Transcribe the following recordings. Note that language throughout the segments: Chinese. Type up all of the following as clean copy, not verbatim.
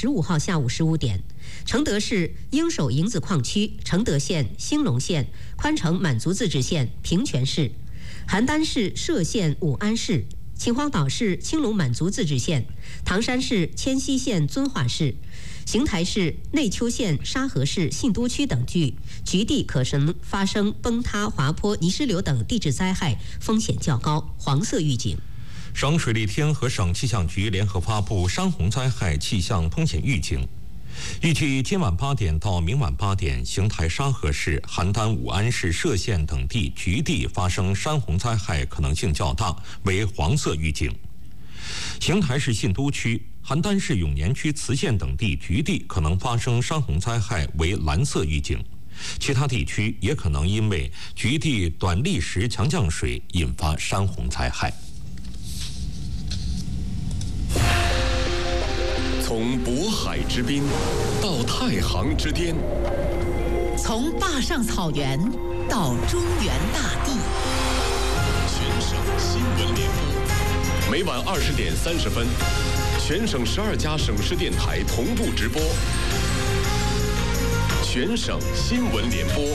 15号下午15点，承德市应首营子矿区、承德县、兴隆县、宽城满族自治县、平泉市、邯郸市歙县武安市、秦皇岛市青龙满族自治县、唐山市迁西县遵化市、邢台市内丘县沙河市信都区等局地可能发生崩塌、滑坡、泥石流等地质灾害，风险较高，黄色预警。 省水利厅和省气象局联合发布山洪灾害气象风险预警。预计今晚8点到明晚8点，邢台沙河市、邯郸武安市歙县等地局地发生山洪灾害可能性较大，为黄色预警。邢台市信都区、邯郸市永年区磁县等地局地可能发生山洪灾害，为蓝色预警。其他地区也可能因为局地短砾石强降水引发山洪灾害。 从渤海之滨到太行之巅， 从坝上草原到中原大地， 全省新闻联播，每晚20点30分，全省12家省市电台同步直播。全省新闻联播。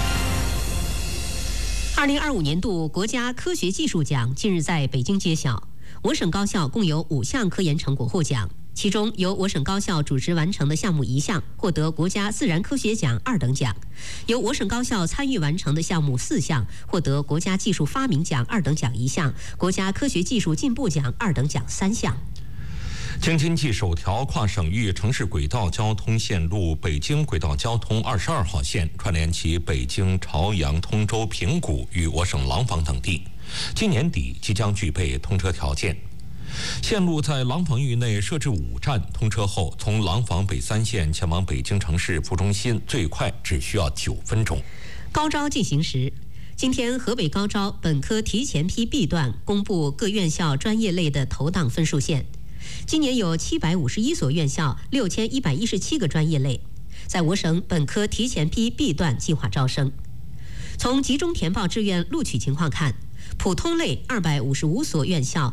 2025年度国家科学技术奖近日在北京揭晓，我省高校共有5项科研成果获奖。其中由我省高校主持完成的项目1项获得国家自然科学奖2等奖，由我省高校参与完成的项目4项获得国家技术发明奖2等奖1项，国家科学技术进步奖2等奖3项。 京津冀首条跨省域城市轨道交通线路北京轨道交通22号线串联起北京、朝阳、通州、平谷与我省廊坊等地，今年底即将具备通车条件。线路在廊坊域内设置5站，通车后从廊坊北3线前往北京城市副中心最快只需要9分钟。 高招进行时，今天河北高招本科提前批 B 段公布各院校专业类的投档分数线。今年有751所院校6117个专业类，在我省本科提前批 B 段计划招生。从集中填报志愿录取情况看，普通类255所院校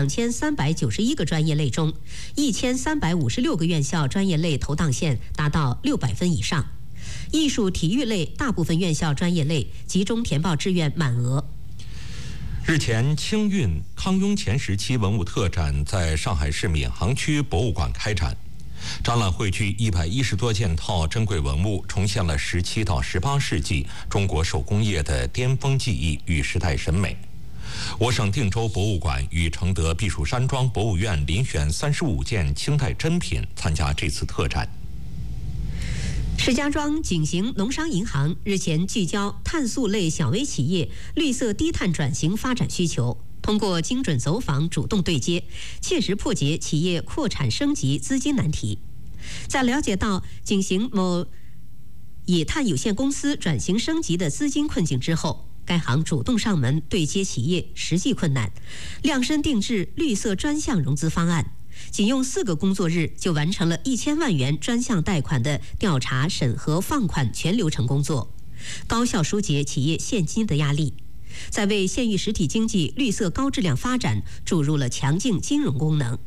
2391个专业类中，1356个院校专业类投档线达到600分以上。艺术体育类大部分院校专业类集中填报志愿满额。 日前，清运康雍乾时期文物特展在上海市闵行区博物馆开展。展览汇聚110多件套珍贵文物，重现了17到18世纪中国手工业的巅峰技艺与时代审美。我省定州博物馆与承德避暑山庄博物院遴选35件清代珍品参加这次特展。 石家庄景行农商银行日前聚焦碳素类小微企业绿色低碳转型发展需求，通过精准走访、主动对接，切实破解企业扩产升级资金难题。在了解到景行某冶炭有限公司转型升级的资金困境之后，该行主动上门对接企业实际困难，量身定制绿色专项融资方案，仅用4个工作日就完成了1000万元专项贷款的调查、审核、放款全流程工作，高效疏解企业现金的压力，在为县域实体经济绿色高质量发展注入了强劲金融功能。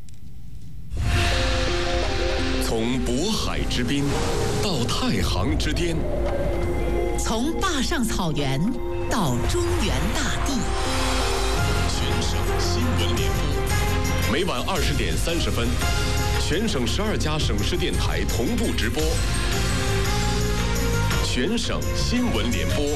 从渤海之滨到太行之巅， 从坝上草原到中原大地， 全省新闻联播，每晚20点30分，全省12家省市电台同步直播。全省新闻联播。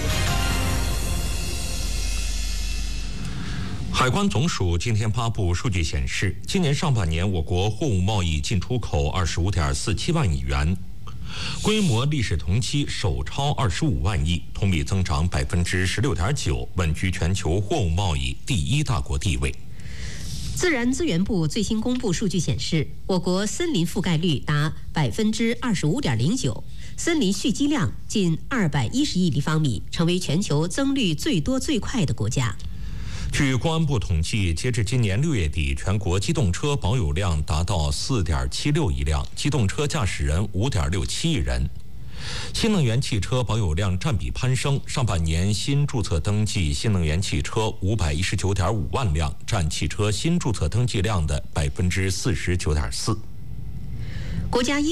海关总署今天发布数据显示，今年上半年我国货物贸易进出口25.47万亿元，规模历史同期首超25万亿，同比增长16.9%，稳居全球货物贸易第1大国地位。 自然资源部最新公布数据显示，我国森林覆盖率达25.09%，森林蓄积量近210亿立方米，成为全球增绿最多最快的国家。 据公安部统计，截至今年6月底，全国机动车保有量达到4.76亿辆，机动车驾驶人5.67亿人。新能源汽车保有量占比攀升，上半年新注册登记新能源汽车519.5万辆，占汽车新注册登记量的49.4%。 国家